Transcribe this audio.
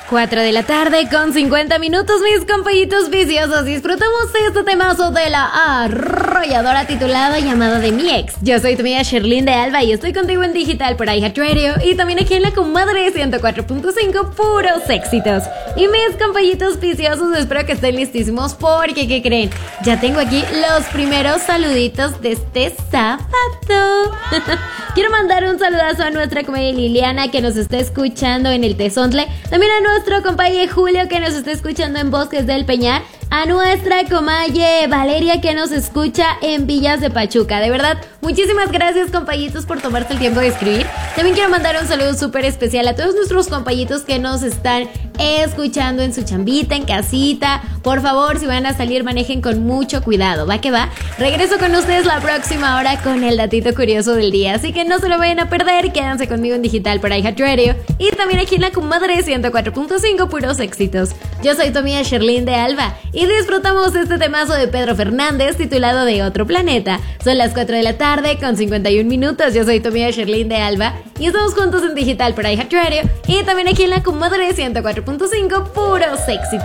4 de la tarde con 50 minutos, mis compañitos viciosos. Disfrutamos este temazo de la arrolladora titulada Llamada de mi ex. Yo soy tu amiga Sherlyn de Alba y estoy contigo en digital por iHeartRadio y también aquí en la comadre 104.5, puros éxitos. Y mis compañitos viciosos, espero que estén listísimos porque, ¿qué creen? Ya tengo aquí los primeros saluditos de este sábado. Quiero mandar un saludazo a nuestra comadre Liliana que nos está escuchando en el Tezontle, también a nuestro compañero Julio que nos está escuchando en Bosques del Peñar, a nuestra comadre Valeria que nos escucha en Villas de Pachuca. De verdad, muchísimas gracias, compañitos, por tomarse el tiempo de escribir. También quiero mandar un saludo súper especial a todos nuestros compañitos que nos están escuchando en su chambita, en casita. Por favor, si van a salir, manejen con mucho cuidado. Va que va. Regreso con ustedes la próxima hora con el datito curioso del día, así que no se lo vayan a perder. Quédense conmigo en digital por iHeartRadio y también aquí en la comadre 104.5, puros éxitos. Yo soy tu amiga Sherlyn de Alba y disfrutamos este temazo de Pedro Fernández titulado De Otro Planeta. Son las 4 de la tarde con 51 minutos. Yo soy tu amiga Sherlyn de Alba y estamos juntos en digital por iHeartRadio y también aquí en la comadre 104.5, puros éxitos.